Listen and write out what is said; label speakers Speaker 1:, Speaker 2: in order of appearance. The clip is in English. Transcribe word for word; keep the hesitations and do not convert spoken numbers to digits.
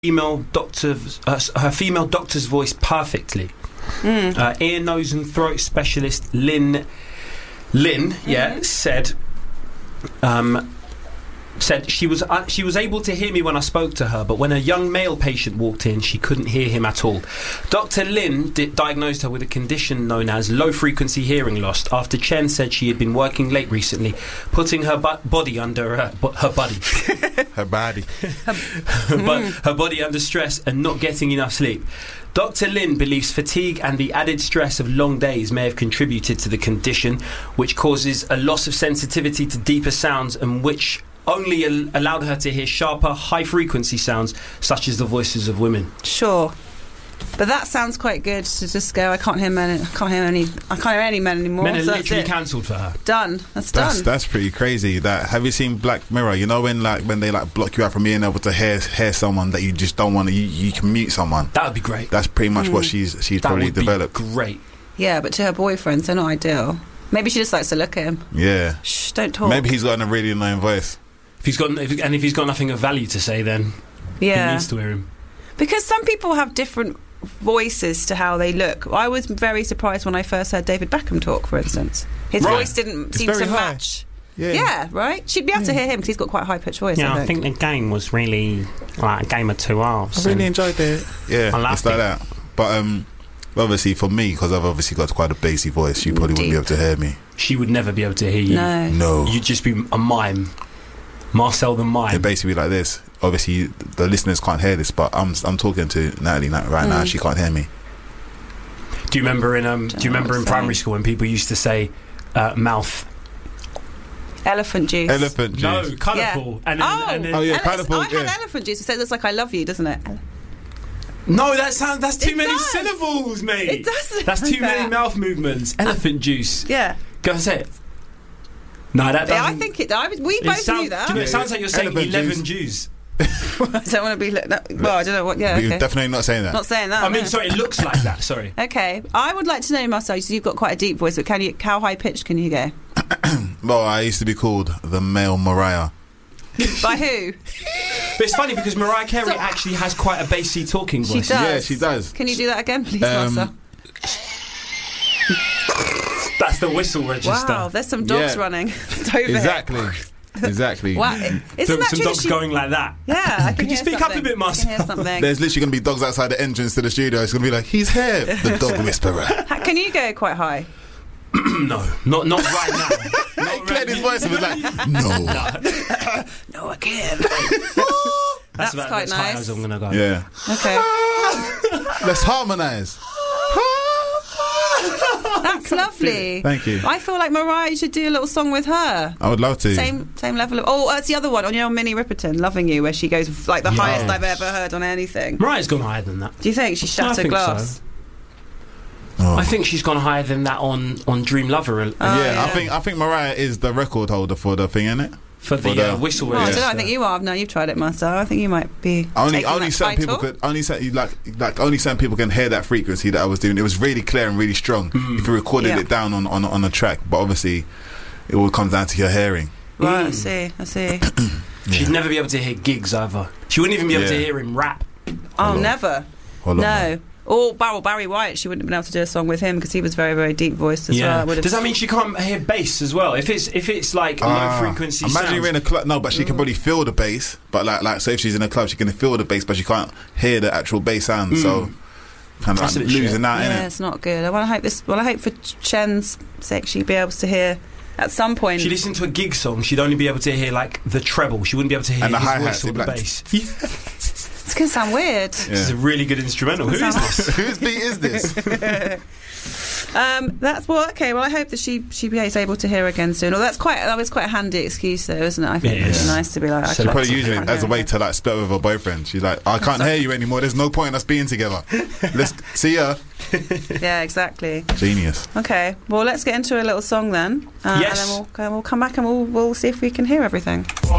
Speaker 1: female doctor's uh, her female doctor's voice perfectly. Mm. Uh, ear, nose, and throat specialist Lynn Lynn, mm-hmm. yeah, said. Um, said she was uh, she was able to hear me when I spoke to her, but when a young male patient walked in, she couldn't hear him at all. Doctor Lin di- diagnosed her with a condition known as low-frequency hearing loss after Chen said she had been working late recently, putting her bu- body under uh, bu- her body,
Speaker 2: her body,
Speaker 1: her, bu- her body under stress and not getting enough sleep. Doctor Lin believes fatigue and the added stress of long days may have contributed to the condition, which causes a loss of sensitivity to deeper sounds and which only al- allowed her to hear sharper, high-frequency sounds, such as the voices of women.
Speaker 3: Sure, but that sounds quite good to just go. I can't hear men. I can't hear any. I can't hear any men anymore.
Speaker 1: Men are
Speaker 3: so
Speaker 1: literally cancelled for her.
Speaker 3: Done. That's,
Speaker 2: that's
Speaker 3: done.
Speaker 2: That's pretty crazy. That have you seen Black Mirror? You know when like when they like block you out from being able to hear hear someone that you just don't want to. You, you can mute someone.
Speaker 1: That would be great.
Speaker 2: That's pretty much
Speaker 3: mm.
Speaker 2: what she's she's
Speaker 1: that
Speaker 2: probably
Speaker 1: would
Speaker 2: developed.
Speaker 1: Be great.
Speaker 3: Yeah, but to her boyfriend, so not ideal. Maybe she just likes to look at him.
Speaker 2: Yeah.
Speaker 3: Shh, don't talk.
Speaker 2: Maybe he's got a really annoying voice.
Speaker 1: If he's got, if, and if he's got nothing of value to say, then
Speaker 3: yeah.
Speaker 1: he needs to hear him.
Speaker 3: Because some people have different voices to how they look. I was very surprised when I first heard David Beckham talk, for instance. His
Speaker 1: right.
Speaker 3: voice didn't
Speaker 2: it's
Speaker 3: seem to
Speaker 2: high.
Speaker 3: match.
Speaker 2: Yeah.
Speaker 3: yeah, right? She'd be able
Speaker 2: yeah.
Speaker 3: to hear him because he's got quite a high-pitched voice.
Speaker 4: Yeah,
Speaker 3: I
Speaker 4: I
Speaker 3: think.
Speaker 4: think the game was really like a game of two halves.
Speaker 2: I really enjoyed it. Yeah,
Speaker 4: I
Speaker 2: it's like
Speaker 4: it.
Speaker 2: that. But um, obviously for me, because I've obviously got quite a bassy voice, you probably
Speaker 3: Deep.
Speaker 2: wouldn't be able to hear me.
Speaker 1: She would never be able to hear you.
Speaker 3: No.
Speaker 2: No.
Speaker 1: You'd just be a mime. Marcel the mime.
Speaker 2: It'd basically be like this. Obviously, the listeners can't hear this, but I'm I'm talking to Natalie right mm. now. She can't hear me.
Speaker 1: Do you remember in um? Do you remember in primary school when people used to say uh, mouth?
Speaker 3: Elephant juice.
Speaker 2: Elephant juice.
Speaker 1: No, colourful.
Speaker 3: Yeah.
Speaker 1: And then,
Speaker 3: oh,
Speaker 2: Oh
Speaker 1: and then,
Speaker 2: yeah,
Speaker 3: Ele-
Speaker 2: colourful.
Speaker 3: I had
Speaker 2: Yeah.
Speaker 3: elephant juice. It says it's like I love you, doesn't it?
Speaker 1: No, that sounds. That's too
Speaker 3: It
Speaker 1: many
Speaker 3: does.
Speaker 1: syllables, mate.
Speaker 3: It doesn't.
Speaker 1: That's too
Speaker 3: like
Speaker 1: many
Speaker 3: that.
Speaker 1: mouth movements. Elephant juice.
Speaker 3: Yeah.
Speaker 1: Go and say it. No, that doesn't.
Speaker 3: Yeah, I think it. I, we
Speaker 1: it
Speaker 3: both
Speaker 1: sound,
Speaker 3: knew that.
Speaker 1: Do you know, it sounds like you're saying
Speaker 2: Elephant
Speaker 1: eleven
Speaker 2: juice.
Speaker 1: Jews.
Speaker 3: I don't want to be. Look, no, well, I don't know what. Yeah,
Speaker 2: But
Speaker 3: okay.
Speaker 2: you're definitely not saying that.
Speaker 3: Not saying that.
Speaker 1: I mean,
Speaker 3: no.
Speaker 1: sorry, it looks like that. Sorry.
Speaker 3: Okay, I would like to know, Marcel. So you've got quite a deep voice, but can you? How high pitched can you go?
Speaker 2: Well, I used to be called the male Mariah.
Speaker 3: By who?
Speaker 1: But it's funny because Mariah Carey
Speaker 3: So-
Speaker 1: actually has quite a bassy talking
Speaker 3: She
Speaker 1: voice.
Speaker 3: does.
Speaker 2: Yeah, she does.
Speaker 3: Can you do that again, please,
Speaker 2: Um,
Speaker 3: Marcel?
Speaker 1: That's the whistle register.
Speaker 3: Wow, there's some dogs
Speaker 2: Yeah.
Speaker 3: running over here.
Speaker 2: Exactly. Exactly.
Speaker 3: Wow, isn't
Speaker 1: Some,
Speaker 3: that
Speaker 1: some
Speaker 3: true?
Speaker 1: dogs
Speaker 3: She-
Speaker 1: going like that.
Speaker 3: Yeah, I can
Speaker 1: Could you
Speaker 3: hear
Speaker 1: speak up a
Speaker 3: something.
Speaker 1: bit,
Speaker 3: I can
Speaker 1: Marcel?
Speaker 3: hear something.
Speaker 2: There's literally going to be dogs outside the entrance to the studio. It's going to be like, he's here. The dog whisperer.
Speaker 3: Ha- Can you go quite high?
Speaker 1: No, not not right now.
Speaker 2: He
Speaker 1: Not
Speaker 2: cleared
Speaker 1: right
Speaker 2: his
Speaker 1: now.
Speaker 2: voice and was like, no.
Speaker 3: No, I can't.
Speaker 1: That's,
Speaker 3: That's
Speaker 1: about
Speaker 3: quite
Speaker 1: as high
Speaker 3: nice.
Speaker 1: as I'm gonna go.
Speaker 2: Yeah.
Speaker 3: Okay,
Speaker 2: Let's harmonise.
Speaker 3: that's lovely.
Speaker 2: Thank you.
Speaker 3: I feel like Mariah should do a little song with her.
Speaker 2: I would love to.
Speaker 3: Same same level of. Oh, that's the other one on your Minnie Riperton, "Loving You," where she goes like the
Speaker 1: Yes.
Speaker 3: highest I've ever heard on anything.
Speaker 1: Mariah's gone higher than that.
Speaker 3: Do you think she
Speaker 1: I
Speaker 3: shattered
Speaker 1: think
Speaker 3: glass?
Speaker 1: so.
Speaker 2: Oh.
Speaker 1: I think she's gone higher than that on, on Dream Lover. uh,
Speaker 3: Oh,
Speaker 2: yeah,
Speaker 3: yeah.
Speaker 2: I think I think Mariah is the record holder for the thing, isn't it?
Speaker 1: For the,
Speaker 2: For the-
Speaker 1: uh, whistle
Speaker 3: Oh, I
Speaker 1: register.
Speaker 3: don't know. I think you are. No, you've tried it, Marcel. I think you might be.
Speaker 2: Only
Speaker 3: taking
Speaker 2: only
Speaker 3: that
Speaker 2: certain
Speaker 3: title.
Speaker 2: people could only certain, like like only certain people can hear that frequency that I was doing. It was really clear and really strong if you recorded
Speaker 3: Yeah.
Speaker 2: it down on, on on a track. But obviously, it all comes down to your hearing.
Speaker 3: Right, I see. I see.
Speaker 1: She'd never be able to hear gigs either. She wouldn't even be able to
Speaker 2: Yeah.
Speaker 1: hear him rap.
Speaker 3: Oh, never.
Speaker 2: Hold on,
Speaker 3: No.
Speaker 2: man.
Speaker 3: Or Barry, Barry White, she wouldn't have been able to do a song with him because he was very, very deep voiced as well. Would have-
Speaker 1: Does that mean she can't hear bass as well? If it's if it's like
Speaker 2: Ah,
Speaker 1: low frequency
Speaker 2: Imagine
Speaker 1: sounds.
Speaker 2: you're in a club. No, but she can probably feel the bass. But like like, say if she's in a club, she can feel the bass, but she can't hear the actual bass sound. So kind of
Speaker 1: That's
Speaker 2: like
Speaker 1: a bit shit.
Speaker 2: losing out,
Speaker 3: yeah,
Speaker 2: innit?
Speaker 3: it's not good. I want to hope this. Well, I hope for Chen's sake she'd be able to hear at some point.
Speaker 1: She listened to a gig song, she'd only be able to hear like the treble. She wouldn't be able to hear
Speaker 2: And the
Speaker 1: his
Speaker 2: hi-hats,
Speaker 1: voice or
Speaker 2: it'd
Speaker 1: the
Speaker 2: be like-
Speaker 1: bass.
Speaker 3: It's going to sound weird.
Speaker 1: This is a really good instrumental. Who is
Speaker 3: Sounds-
Speaker 1: this?
Speaker 2: Whose beat is this?
Speaker 3: Um, that's well, okay. Well, I hope that she she is able to hear again soon. Or that's quite that was quite a handy excuse, though, isn't it? I think
Speaker 1: It
Speaker 3: it's
Speaker 1: is.
Speaker 3: nice to be like. I
Speaker 1: So
Speaker 2: She's
Speaker 3: can't-
Speaker 2: probably using
Speaker 3: can't
Speaker 2: it as a
Speaker 3: hear
Speaker 2: way
Speaker 3: him.
Speaker 2: to like split with her boyfriend. She's like, I can't hear you anymore. There's no point in us being together. Let's see ya.
Speaker 3: Yeah, exactly.
Speaker 2: Genius.
Speaker 3: Okay. Well, let's get into a little song then. Uh,
Speaker 1: Yes.
Speaker 3: And then we'll, we'll come back and we'll we'll see if we can hear everything.